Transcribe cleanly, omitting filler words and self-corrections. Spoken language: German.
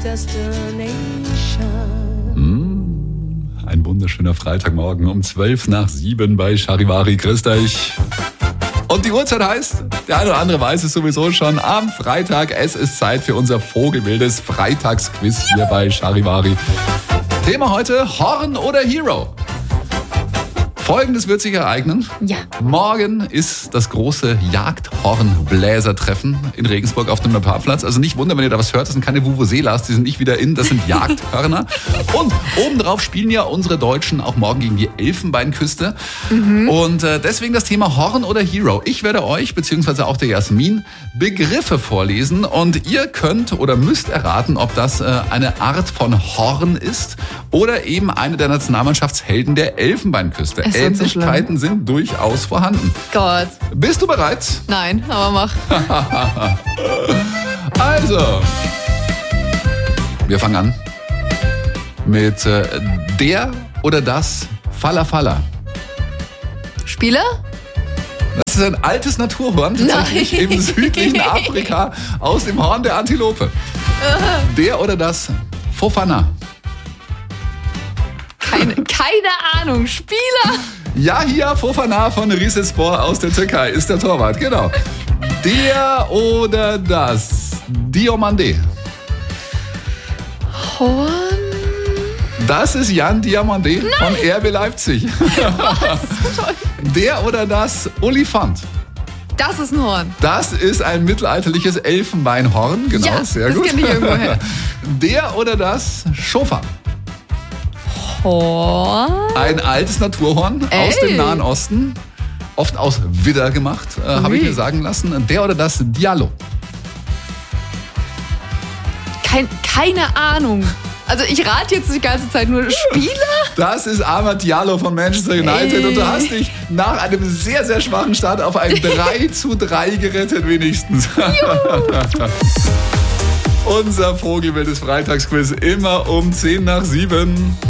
destination. Ein wunderschöner Freitagmorgen um 7:12 bei Charivari. Grüßt euch. Und die Uhrzeit heißt, der eine oder andere weiß es sowieso schon, am Freitag, es ist Zeit für unser vogelwildes Freitagsquiz hier bei Charivari. Thema heute, Horn oder Hero? Folgendes wird sich ereignen. Ja. Morgen ist das große Jagdhornbläsertreffen in Regensburg auf dem Parkplatz. Also nicht wundern, wenn ihr da was hört, das sind keine Vuvuzelas, die sind nicht wieder in, das sind Jagdhörner. Und obendrauf spielen ja unsere Deutschen auch morgen gegen die Elfenbeinküste. Und deswegen das Thema Horn oder Hero. Ich werde euch, beziehungsweise auch der Jasmin, Begriffe vorlesen und ihr könnt oder müsst erraten, ob das eine Art von Horn ist oder eben eine der Nationalmannschaftshelden der Elfenbeinküste. Ähnlichkeiten sind durchaus vorhanden. Gott. Bist du bereit? Nein, aber mach. Also, wir fangen an mit der oder das Falafala. Spieler? Das ist ein altes Naturhorn, tatsächlich Nein. im südlichen Afrika aus dem Horn der Antilope. Der oder das Fofana. Keine Ahnung. Spieler? Yahia Fofana von Rizespor aus der Türkei ist der Torwart, genau. Der oder das Diomandé. Horn? Das ist Jan Diomandé von RB Leipzig. Was? Der oder das Olifant. Das ist ein Horn. Das ist ein mittelalterliches Elfenbeinhorn, genau, Ja, sehr das gut. kenn ich irgendwoher. Der oder das Schofar. Horn? Ein altes Naturhorn aus Ey. dem Nahen Osten, oft aus Widder gemacht, habe ich mir sagen lassen. Der oder das Diallo. Keine Ahnung. Also ich rate jetzt die ganze Zeit nur Spieler? Das ist Amad Diallo von Manchester United Ey. und du hast dich nach einem sehr, sehr schwachen Start auf ein 3:3 gerettet wenigstens. Unser vogelwildes Freitagsquiz immer um 7:10.